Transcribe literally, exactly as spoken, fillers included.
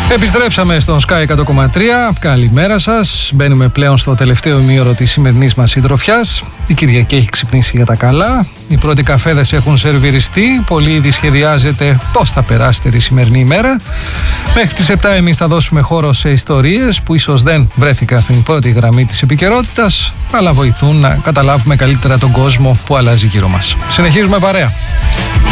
Επιστρέψαμε στον Sky εκατό κόμμα τρία. Καλημέρα σας. Μπαίνουμε πλέον στο τελευταίο ημίωρο της σημερινής μας συντροφιάς. Η Κυριακή έχει ξυπνήσει για τα καλά. Οι πρώτοι καφέδες έχουν σερβιριστεί. Πολλοί ήδη σχεδιάζετε πώς θα περάσετε τη σημερινή ημέρα. Μέχρι τις επτά εμείς θα δώσουμε χώρο σε ιστορίες που ίσως δεν βρέθηκαν στην πρώτη γραμμή της επικαιρότητας, αλλά βοηθούν να καταλάβουμε καλύτερα τον κόσμο που αλλάζει γύρω μας. Συνεχίζουμε παρέα.